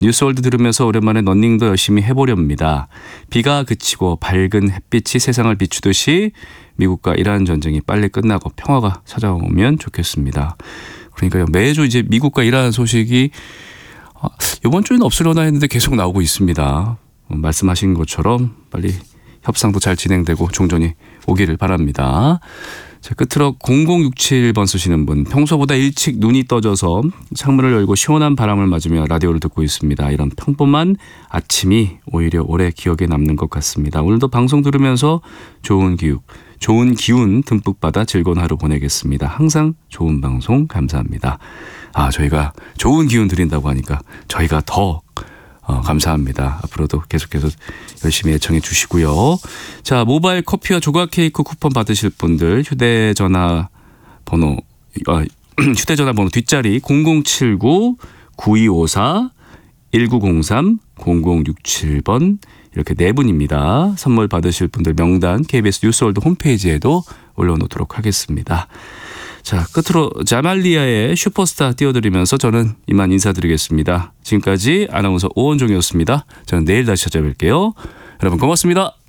뉴스월드 들으면서 오랜만에 러닝도 열심히 해보렵니다. 비가 그치고 밝은 햇빛이 세상을 비추듯이 미국과 이란 전쟁이 빨리 끝나고 평화가 찾아오면 좋겠습니다. 그러니까요, 매주 이제 미국과 이란 소식이 이번 주에는 없으려나 했는데 계속 나오고 있습니다. 말씀하신 것처럼 빨리 협상도 잘 진행되고 종전이 오기를 바랍니다. 자, 끝으로 0067번 쓰시는 분, 평소보다 일찍 눈이 떠져서 창문을 열고 시원한 바람을 맞으며 라디오를 듣고 있습니다. 이런 평범한 아침이 오히려 오래 기억에 남는 것 같습니다. 오늘도 방송 들으면서 좋은 기운 듬뿍 받아 즐거운 하루 보내겠습니다. 항상 좋은 방송 감사합니다. 저희가 좋은 기운 드린다고 하니까 저희가 더 감사합니다. 앞으로도 계속해서 열심히 애청해 주시고요. 자, 모바일 커피와 조각 케이크 쿠폰 받으실 분들 휴대전화 번호 뒷자리 0079-9254-1903-0067번 이렇게 네 분입니다. 선물 받으실 분들 명단 KBS 뉴스월드 홈페이지에도 올려놓도록 하겠습니다. 자, 끝으로 자말리아의 슈퍼스타 띄워드리면서 저는 이만 인사드리겠습니다. 지금까지 아나운서 오원종이었습니다. 저는 내일 다시 찾아뵐게요. 여러분 고맙습니다.